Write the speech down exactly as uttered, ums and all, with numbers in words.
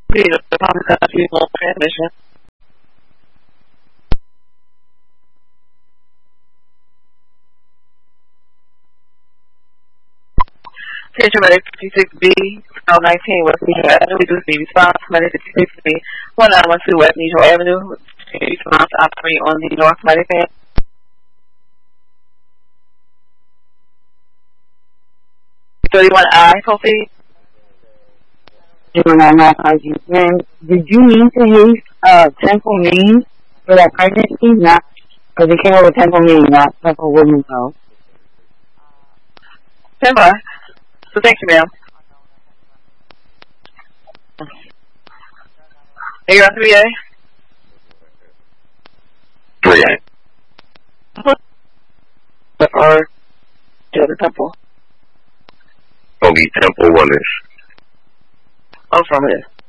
Need a public transmission. Station Medic fifty-six B, L nineteen West Neutral Avenue. We do see response. Medic fifty-six B, one nine one two West Neutral Avenue. Response operate on the North Medic fan. thirty-one I, Kofi. And did you mean to use uh, Temple, Maine for that pregnancy? Not, because it came over Temple, Maine, not Temple, Wilmington. Temple. So thank you, ma'am. Are you on three A? three A. Or the other Temple? Only Temple one is. Oh, from it.